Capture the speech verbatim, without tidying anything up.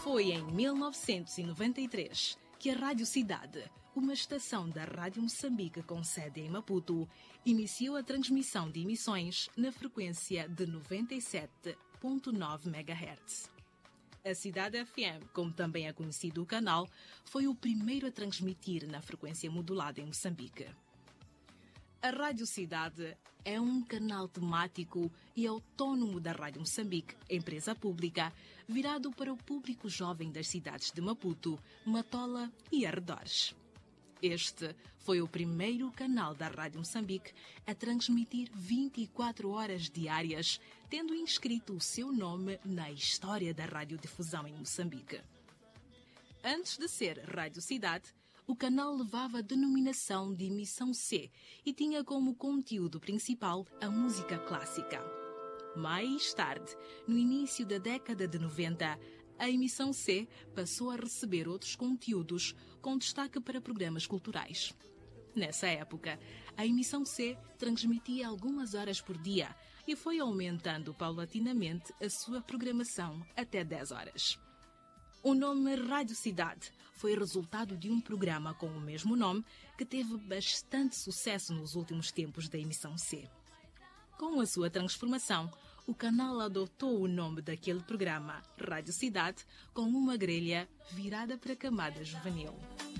Foi em mil novecentos e noventa e três que a Rádio Cidade, uma estação da Rádio Moçambique com sede em Maputo, iniciou a transmissão de emissões na frequência de noventa e sete vírgula nove megahertz. A Cidade F M, como também é conhecido o canal, foi o primeiro a transmitir na frequência modulada em Moçambique. A Rádio Cidade é um canal temático e autónomo da Rádio Moçambique, empresa pública, virado para o público jovem das cidades de Maputo, Matola e arredores. Este foi o primeiro canal da Rádio Moçambique a transmitir vinte e quatro horas diárias, tendo inscrito o seu nome na história da radiodifusão em Moçambique. Antes de ser Rádio Cidade, o canal levava a denominação de emissão C e tinha como conteúdo principal a música clássica. Mais tarde, no início da década de noventa, a emissão C passou a receber outros conteúdos com destaque para programas culturais. Nessa época, a emissão C transmitia algumas horas por dia e foi aumentando paulatinamente a sua programação até dez horas. O nome Rádio Cidade foi resultado de um programa com o mesmo nome que teve bastante sucesso nos últimos tempos da emissão C. Com a sua transformação, o canal adotou o nome daquele programa, Rádio Cidade, com uma grelha virada para a camada juvenil.